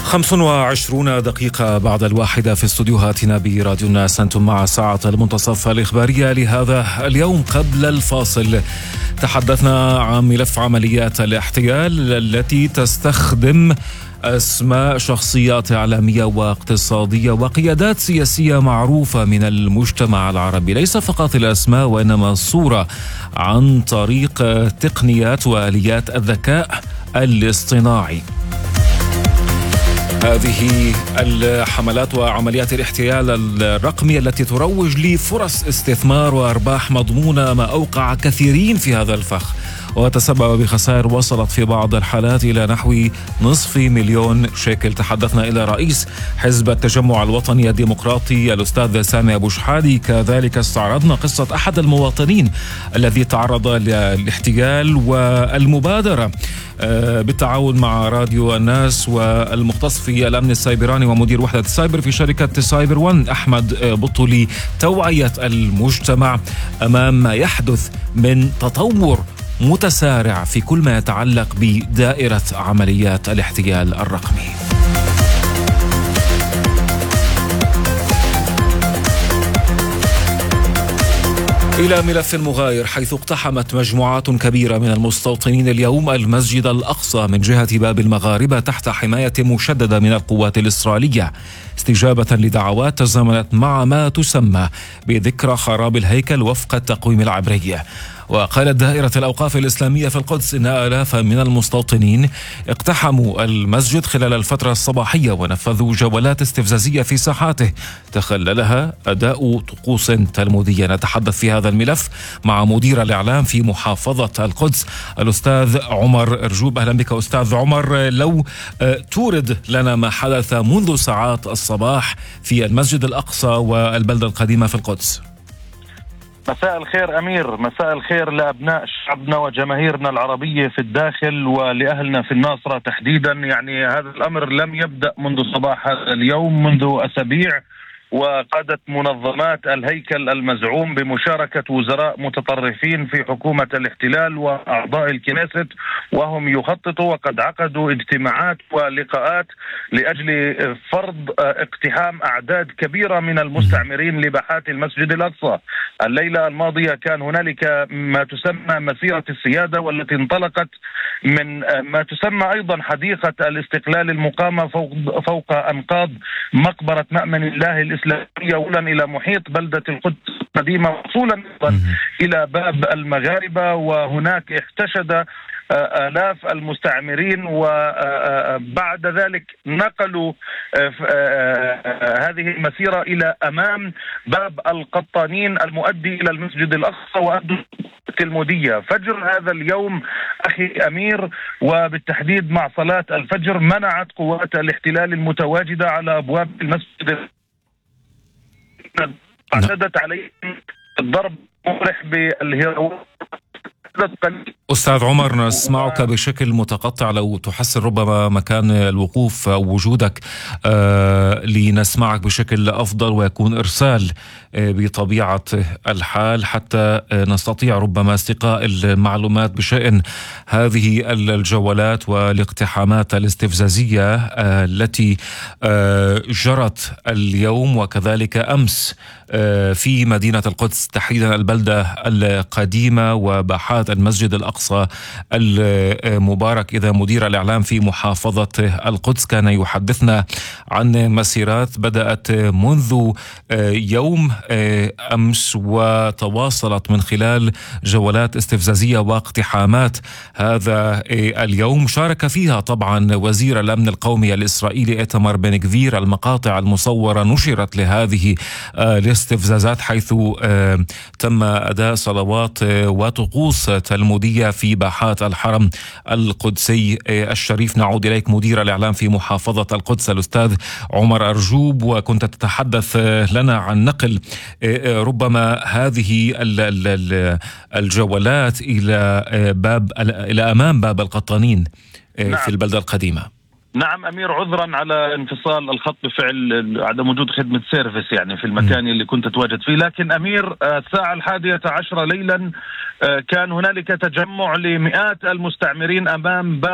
25 دقيقة بعد 1 في استوديوهاتنا براديو الناس. أنتم مع ساعة المنتصف الإخبارية لهذا اليوم. قبل الفاصل تحدثنا عن ملف عمليات الاحتيال التي تستخدم أسماء شخصيات إعلامية واقتصادية وقيادات سياسية معروفة من المجتمع العربي. ليس فقط الأسماء وإنما الصورة عن طريق تقنيات وآليات الذكاء الاصطناعي. هذه الحملات وعمليات الاحتيال الرقمي التي تروج لفرص استثمار وأرباح مضمونة ما أوقع كثيرين في هذا الفخ، وتسبب بخسائر وصلت في بعض الحالات إلى نحو 500,000 شيكل. تحدثنا إلى رئيس حزب التجمع الوطني الديمقراطي الأستاذ سامي أبو شحادي. كذلك استعرضنا قصة أحد المواطنين الذي تعرض للاحتيال والمبادرة بالتعاون مع راديو الناس والمختص في الأمن السيبراني ومدير وحدة السايبر في شركة سايبر ون أحمد بطولي توعية المجتمع أمام ما يحدث من تطور متسارع في كل ما يتعلق بدائرة عمليات الاحتيال الرقمي. إلى ملف مغاير، حيث اقتحمت مجموعات كبيرة من المستوطنين اليوم المسجد الأقصى من جهة باب المغاربة تحت حماية مشددة من القوات الإسرائيلية، استجابة لدعوات تزامنت مع ما تسمى بذكرى خراب الهيكل وفق التقويم العبري. وقالت دائرة الأوقاف الإسلامية في القدس إن آلاف من المستوطنين اقتحموا المسجد خلال الفترة الصباحية ونفذوا جولات استفزازية في ساحاته تخللها أداء طقوس تلمودية. نتحدث في هذا الملف مع مدير الإعلام في محافظة القدس الأستاذ عمر أرجوب. أهلا بك أستاذ عمر. لو تورد لنا ما حدث منذ ساعات الصباح في المسجد الأقصى والبلدة القديمة في القدس. مساء الخير أمير، مساء الخير لأبناء شعبنا وجماهيرنا العربية في الداخل ولأهلنا في الناصرة تحديدا. يعني هذا الأمر لم يبدأ منذ صباح هذا اليوم، منذ أسابيع، وقادت منظمات الهيكل المزعوم بمشاركة وزراء متطرفين في حكومة الاحتلال وأعضاء الكنيست، وهم يخططوا وقد عقدوا اجتماعات ولقاءات لأجل فرض اقتحام أعداد كبيرة من المستعمرين لباحات المسجد الأقصى. الليلة الماضية كان هنالك ما تسمى مسيرة السيادة، والتي انطلقت من ما تسمى أيضا حديقة الاستقلال المقامة فوق أنقاض مقبرة مأمن الله الإسلامية، وصولا إلى محيط بلدة القدس القديمة، وصولا إلى باب المغاربة. وهناك احتشد آلاف المستعمرين، وبعد ذلك نقلوا هذه المسيرة إلى أمام باب القطانين المؤدي إلى المسجد الأقصى وأدوا التلمودية. فجر هذا اليوم أخي أمير، وبالتحديد مع صلاة الفجر، منعت قوات الاحتلال المتواجدة على أبواب المسجد، اعتدت عليهم الضرب المفرح بالهيروين. أستاذ عمر، نسمعك بشكل متقطع، لو تحسن ربما مكان الوقوف أو وجودك لنسمعك بشكل أفضل ويكون إرسال بطبيعة الحال حتى نستطيع ربما استقاء المعلومات بشأن هذه الجولات والاقتحامات الاستفزازية التي جرت اليوم وكذلك أمس في مدينة القدس، تحديدا البلدة القديمة وباحات المسجد الأقصى المبارك. إذا مدير الإعلام في محافظة القدس كان يحدثنا عن مسيرات بدأت منذ يوم أمس وتواصلت من خلال جولات استفزازية واقتحامات هذا اليوم، شارك فيها طبعا وزير الأمن القومي الإسرائيلي إيتمار بن غفير. المقاطع المصورة نشرت لهذه الاستفزازات، حيث تم أداء صلوات وطقوس تلمودية في باحات الحرم القدسي الشريف. نعود إليك مدير الإعلام في محافظة القدس الأستاذ عمر أرجوب، وكنت تتحدث لنا عن نقل ربما هذه الجولات إلى أمام باب القطانين في البلدة القديمة. نعم أمير، عذرا على انفصال الخط بفعل عدم وجود خدمة سيرفيس يعني في المكان اللي كنت أتواجد فيه. لكن أمير، الساعة 11 ليلا كان هنالك تجمع لمئات المستعمرين أمام باب